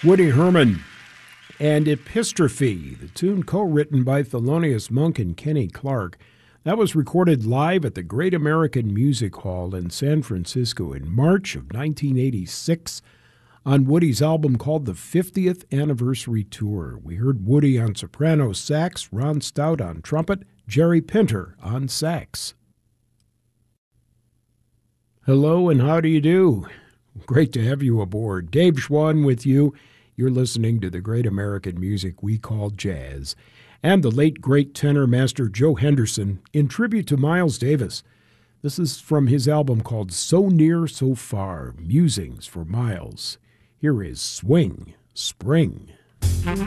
Woody Herman and Epistrophe, the tune co-written by Thelonious Monk and Kenny Clarke. That was recorded live at the Great American Music Hall in San Francisco in March of 1986 on Woody's album called The 50th Anniversary Tour. We heard Woody on soprano sax, Ron Stout on trumpet, Jerry Pinter on sax. Hello and how do you do? Great to have you aboard. Dave Schwann with you. You're listening to the great American music we call jazz. And the late great tenor master Joe Henderson in tribute to Miles Davis. This is from his album called So Near, So Far, Musings for Miles. Here is Swing Spring.